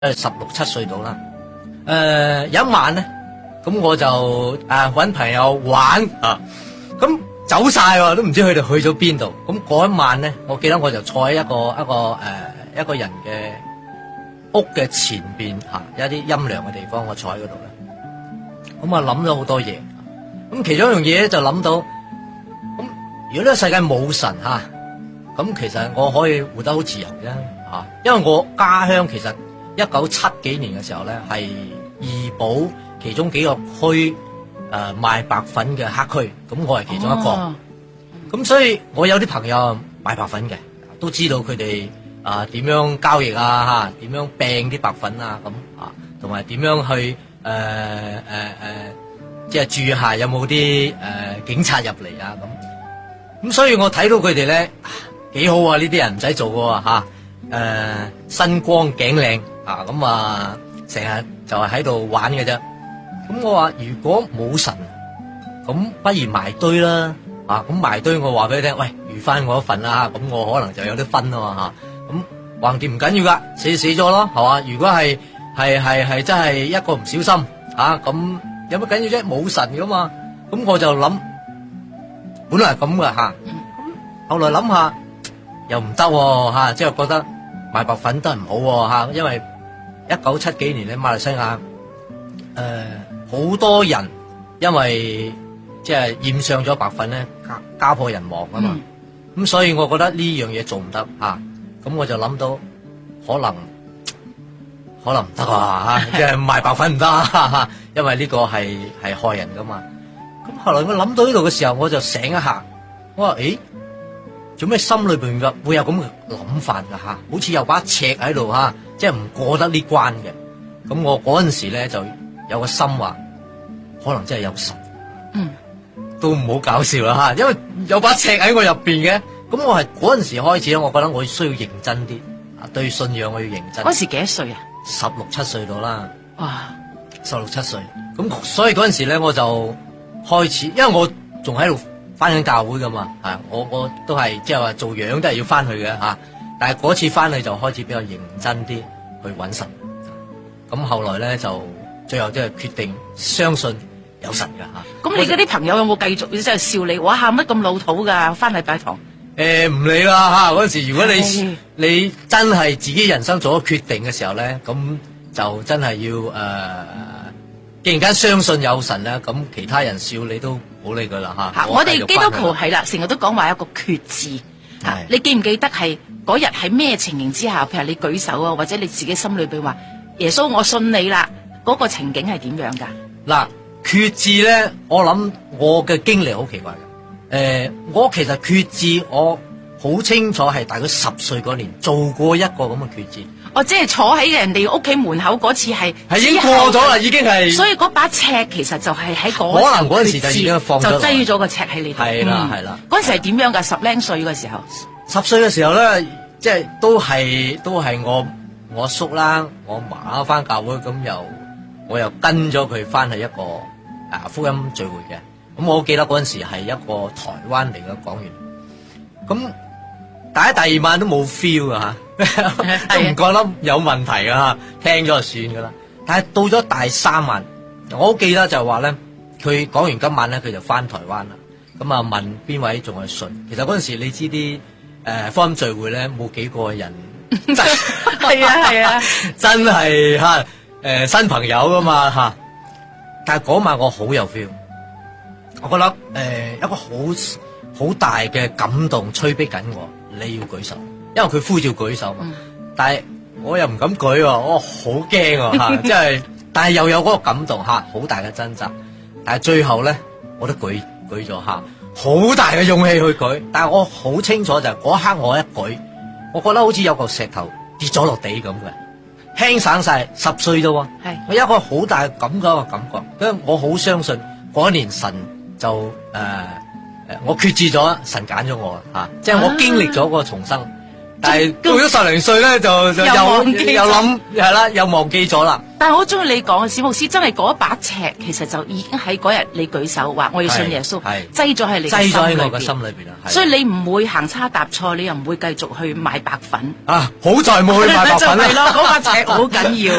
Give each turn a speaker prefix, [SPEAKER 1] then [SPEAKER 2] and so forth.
[SPEAKER 1] 16、17歲到啦。有一晚咧，咁我就搵朋友玩啊，咁走晒喎，都唔知佢哋去咗邊度。咁嗰一晚咧，我記得我就坐喺一個人嘅屋嘅前邊有一啲陰涼嘅地方，我坐喺嗰度咧。咁啊諗咗好多嘢，咁其中一樣嘢就諗到，咁如果呢個世界冇神咁其實我可以活得好自由啫因為我家鄉其實1970幾年嘅時候咧，係怡保其中幾個區賣白粉嘅黑區，咁我係其中一個。咁所以我有啲朋友賣白粉嘅，都知道佢哋點樣交易點樣病啲白粉同埋點樣去即係注意下有冇啲警察入嚟咁所以我睇到佢哋咧幾好呢啲人唔使做嘅身光頸靚成日就係喺度玩嘅啫。咁我話如果冇神，咁不如埋堆啦咁埋堆我話俾你聽，喂，預翻我一份啦，咁我可能就有啲分啊咁橫掂唔緊要噶，死咗咯，係嘛？如果係真係一個唔小心咁有乜緊要啫？冇神噶嘛。咁我就諗，本來係咁噶咁後來諗下又唔得即係覺得賣白粉都係唔好因為1970幾年咧，馬來西亞好多人因為即係染上咗白粉咧，家破人亡啊嘛。咁所以我覺得呢樣嘢做唔得咁我就諗到可能唔得即係賣白粉唔得因為呢個係害人噶嘛。咁後來我諗到呢度嘅時候，我就醒一下，我話做咩心裏邊噶會有咁嘅諗法噶好似有把尺喺度即係唔過得呢關嘅。咁我嗰陣時咧就有個心話，可能真係有神，都唔好搞笑啦因為有把尺喺我入邊嘅。咁我係嗰陣時開始咧，我覺得我需要認真啲對信仰我要認真。
[SPEAKER 2] 嗰時幾多歲啊
[SPEAKER 1] ？16、17歲到啦。
[SPEAKER 2] 哇
[SPEAKER 1] ！16、17歲，咁所以嗰陣時咧我就開始，因為我仲喺度翻緊教會噶嘛，我都係即係話做樣都係要翻去嘅但係嗰次翻去就開始比較認真啲去揾神。咁後來咧就最後都係決定相信有神噶
[SPEAKER 2] 咁你嗰啲朋友有冇繼續真係笑你？哇，乜咁老土噶？翻禮拜堂
[SPEAKER 1] 唔理啦嗰陣時，如果你真係自己人生做咗決定嘅時候咧，咁就真係要既然間相信有神咧，咁其他人笑你都冇理佢啦
[SPEAKER 2] 我哋基督徒係啦，成日都講話一個決志你記唔記得係嗰日喺咩情形之下？譬如你舉手或者你自己心裏邊話耶穌我信你啦，嗰個情景係點樣噶？
[SPEAKER 1] 嗱，決志咧，我諗我嘅經歷好奇怪嘅。我其實決志我好清楚係大概10歲嗰年做過一個咁嘅決志。
[SPEAKER 2] 即係坐喺人哋屋企門口嗰次係
[SPEAKER 1] 已經過咗啦，已經係。
[SPEAKER 2] 所以嗰把尺其實就係喺嗰
[SPEAKER 1] 可能嗰陣時就已經放咗，
[SPEAKER 2] 就擠咗個尺喺你度。
[SPEAKER 1] 係啦。
[SPEAKER 2] 嗰陣時係點樣噶？10零歲嘅時候
[SPEAKER 1] ，10歲嘅時候咧，即係都係我叔啦，我嫲翻教會，咁我又跟咗佢翻去一個福音聚會嘅。咁我好記得嗰陣時係一個台灣嚟嘅講員，咁第二晚都冇 feel 噶都唔覺得有問題噶聽咗就算噶啦。但係到咗第3晚，我好記得就係話咧，佢講完今晚咧，佢就翻台灣啦。咁問邊位仲係信？其實嗰陣時你知啲福音聚會咧，冇幾個人
[SPEAKER 2] 係啊
[SPEAKER 1] 真係新朋友噶嘛但係嗰晚我好有 feel， 我覺得一個好大嘅感動催逼緊我，你要舉手，因為佢呼召舉手嘛。但係我又唔敢舉我好驚即係，但係又有嗰個感動好大嘅掙扎。但係最後咧，我都舉咗好大嘅勇氣去舉。但係我好清楚就係嗰刻我一舉，我覺得好似有個石頭跌咗落地咁嘅，輕省晒。10歲啫，我有一個好大嘅咁嘅感覺，因為我好相信嗰一年神就我決志咗，神揀咗我即係我經歷咗個重生。但係到咗10零歲咧，就又諗係啦，又忘記咗啦。
[SPEAKER 2] 但係我好中意你講嘅，史牧師真係嗰一把尺，其實就已經喺嗰日你舉手話我要信耶穌，擠咗喺你
[SPEAKER 1] 擠咗喺我嘅心裏邊啦。
[SPEAKER 2] 所以你唔會行差踏錯，你又唔會繼續去買白粉。
[SPEAKER 1] 啊，好在冇去買白粉啦。
[SPEAKER 2] 係咯，嗰把尺好緊要。